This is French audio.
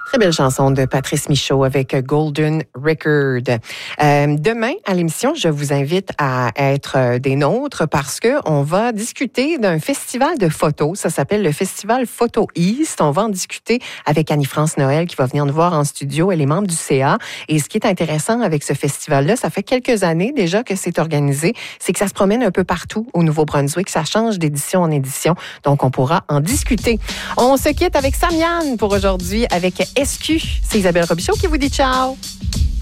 Très belle chanson de Patrice Michaud avec Golden Record. Demain, à l'émission, je vous invite à être des nôtres parce que on va discuter d'un festival de photos. Ça s'appelle le Festival Photo East. On va en discuter avec Annie-France Noël qui va venir nous voir en studio. Elle est membre du CA. Et ce qui est intéressant avec ce festival-là, ça fait quelques années déjà que c'est organisé, c'est que ça se promène un peu partout au Nouveau-Brunswick. Ça change d'édition en édition. Donc, on pourra en discuter. On se quitte avec Samian pour aujourd'hui avec SQ. C'est Isabelle Robichaud qui vous dit ciao.